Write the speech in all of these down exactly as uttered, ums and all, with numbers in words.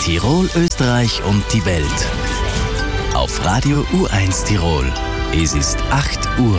Tirol, Österreich und die Welt. Auf Radio U eins Tirol. Es ist acht Uhr.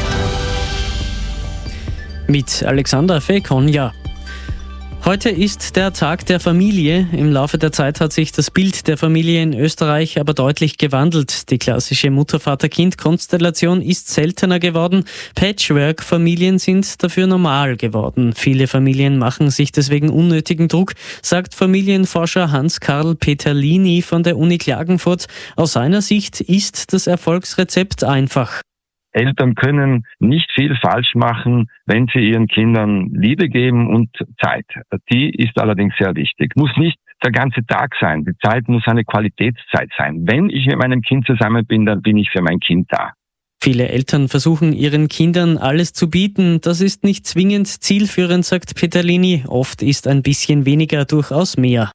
Mit Alexander Fekonja. Heute ist der Tag der Familie. Im Laufe der Zeit hat sich das Bild der Familie in Österreich aber deutlich gewandelt. Die klassische Mutter-Vater-Kind-Konstellation ist seltener geworden. Patchwork-Familien sind dafür normal geworden. Viele Familien machen sich deswegen unnötigen Druck, sagt Familienforscher Hans-Karl Peterlini von der Uni Klagenfurt. Aus seiner Sicht ist das Erfolgsrezept einfach. Eltern können nicht viel falsch machen, wenn sie ihren Kindern Liebe geben und Zeit. Die ist allerdings sehr wichtig. Muss nicht der ganze Tag sein. Die Zeit muss eine Qualitätszeit sein. Wenn ich mit meinem Kind zusammen bin, dann bin ich für mein Kind da. Viele Eltern versuchen ihren Kindern alles zu bieten. Das ist nicht zwingend zielführend, sagt Peterlini. Oft ist ein bisschen weniger durchaus mehr.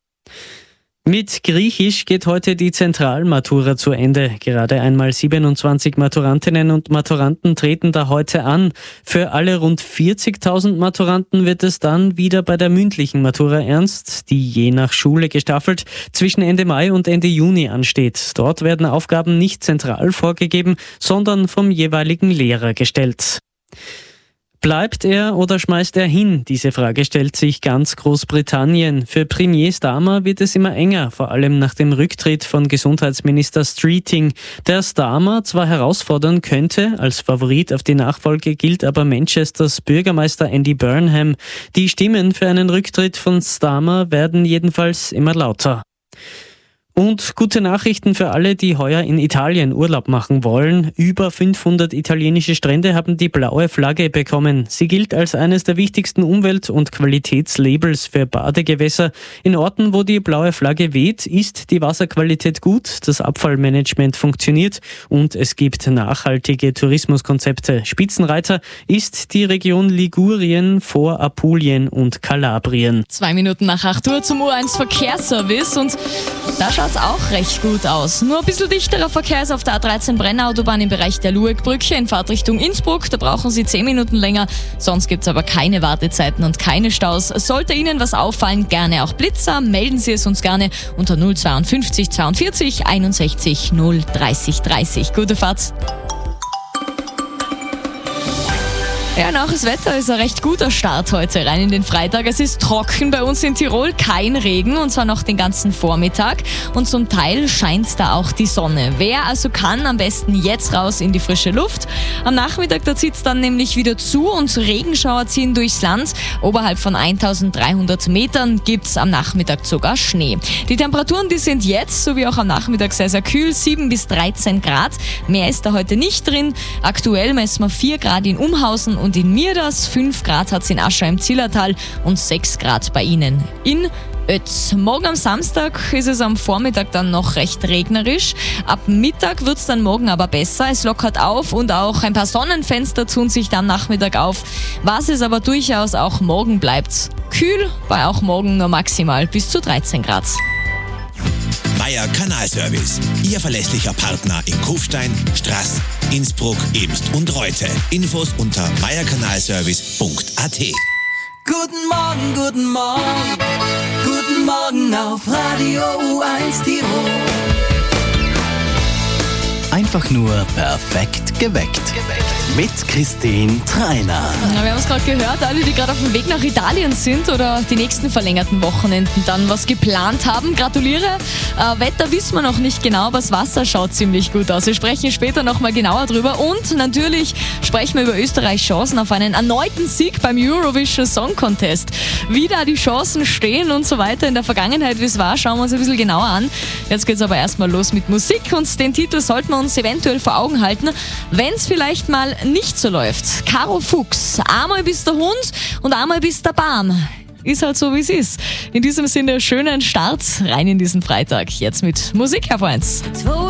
Mit Griechisch geht heute die Zentralmatura zu Ende. Gerade einmal siebenundzwanzig Maturantinnen und Maturanten treten da heute an. Für alle rund vierzigtausend Maturanten wird es dann wieder bei der mündlichen Matura ernst, die je nach Schule gestaffelt zwischen Ende Mai und Ende Juni ansteht. Dort werden Aufgaben nicht zentral vorgegeben, sondern vom jeweiligen Lehrer gestellt. Bleibt er oder schmeißt er hin? Diese Frage stellt sich ganz Großbritannien. Für Premier Starmer wird es immer enger, vor allem nach dem Rücktritt von Gesundheitsminister Streeting. Der Starmer zwar herausfordern könnte, als Favorit auf die Nachfolge gilt aber Manchesters Bürgermeister Andy Burnham. Die Stimmen für einen Rücktritt von Starmer werden jedenfalls immer lauter. Und gute Nachrichten für alle, die heuer in Italien Urlaub machen wollen. Über fünfhundert italienische Strände haben die blaue Flagge bekommen. Sie gilt als eines der wichtigsten Umwelt- und Qualitätslabels für Badegewässer. In Orten, wo die blaue Flagge weht, ist die Wasserqualität gut, das Abfallmanagement funktioniert und es gibt nachhaltige Tourismuskonzepte. Spitzenreiter ist die Region Ligurien vor Apulien und Kalabrien. Zwei Minuten nach acht Uhr zum U eins Verkehrsservice und da schaut es auch recht gut aus. Nur ein bisschen dichterer Verkehr ist auf der A dreizehn Brennautobahn im Bereich der Luegbrücke in Fahrtrichtung Innsbruck. Da brauchen Sie zehn Minuten länger. Sonst gibt es aber keine Wartezeiten und keine Staus. Sollte Ihnen was auffallen, gerne auch Blitzer. Melden Sie es uns gerne unter null zweiundfünfzig zweiundvierzig einundsechzig null dreißig dreißig. Gute Fahrt! Ja, nach das Wetter ist ein recht guter Start heute rein in den Freitag. Es ist trocken bei uns in Tirol, kein Regen und zwar noch den ganzen Vormittag und zum Teil scheint da auch die Sonne. Wer also kann, am besten jetzt raus in die frische Luft. Am Nachmittag, da zieht es dann nämlich wieder zu und Regenschauer ziehen durchs Land. Oberhalb von eintausenddreihundert Metern gibt's am Nachmittag sogar Schnee. Die Temperaturen, die sind jetzt, sowie auch am Nachmittag sehr, sehr kühl, sieben bis dreizehn Grad. Mehr ist da heute nicht drin. Aktuell messen wir vier Grad in Umhausen und in Mirders, fünf Grad hat es in Aschau im Zillertal und sechs Grad bei Ihnen in Ötz. Morgen am Samstag ist es am Vormittag dann noch recht regnerisch. Ab Mittag wird es dann morgen aber besser. Es lockert auf und auch ein paar Sonnenfenster tun sich dann Nachmittag auf. Was es aber durchaus auch morgen bleibt. Kühl, bei auch morgen nur maximal bis zu dreizehn Grad. Meier Kanalservice. Ihr verlässlicher Partner in Kufstein, Straß, Innsbruck, Ebst und Reute. Infos unter meier kanalservice punkt a t. Guten Morgen, guten Morgen, guten Morgen auf Radio U eins Tirol. Einfach nur perfekt geweckt. Mit Christine Treiner. Ja, wir haben es gerade gehört, alle, die gerade auf dem Weg nach Italien sind oder die nächsten verlängerten Wochenenden dann was geplant haben. Gratuliere. Äh, Wetter wissen wir noch nicht genau, aber das Wasser schaut ziemlich gut aus. Wir sprechen später nochmal genauer drüber und natürlich sprechen wir über Österreichs Chancen auf einen erneuten Sieg beim Eurovision Song Contest. Wie da die Chancen stehen und so weiter in der Vergangenheit, wie es war, schauen wir uns ein bisschen genauer an. Jetzt geht's aber erstmal los mit Musik und den Titel sollten wir uns eventuell vor Augen halten, wenn es vielleicht mal nicht so läuft. Caro Fuchs, einmal bist der Hund und einmal bist der Baum. Ist halt so, wie es ist. In diesem Sinne, schönen Start rein in diesen Freitag. Jetzt mit Musik, Herr Freund.